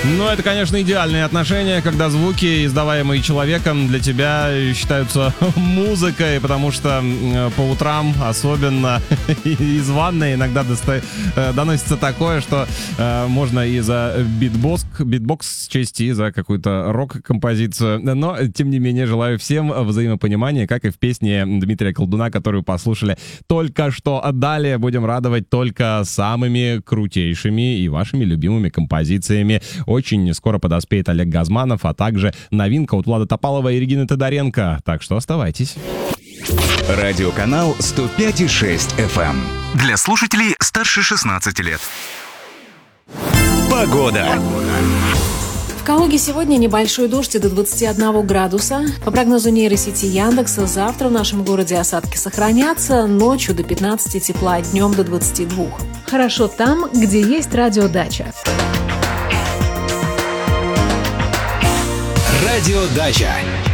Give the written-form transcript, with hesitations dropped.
Ну, это, конечно, идеальные отношения, когда звуки, издаваемые человеком, для тебя считаются музыкой, потому что по утрам, особенно из ванной, иногда доносится такое, что можно и за битбокс счесть, и за какую-то рок-композицию. Но, тем не менее, желаю всем взаимопонимания, как и в песне Дмитрия Колдуна, которую послушали только что. Далее будем радовать только самыми крутейшими и вашими любимыми композициями. Очень скоро подоспеет Олег Газманов, а также новинка от Влада Топалова и Регины Тодоренко. Так что оставайтесь. Радиоканал 105,6 FM. Для слушателей старше 16 лет. Погода. В Калуге сегодня небольшой дождь и до 21 градуса. По прогнозу нейросети Яндекса, завтра в нашем городе осадки сохранятся, ночью до 15 тепла, днем до 22. Хорошо там, где есть радиодача. Радиодача.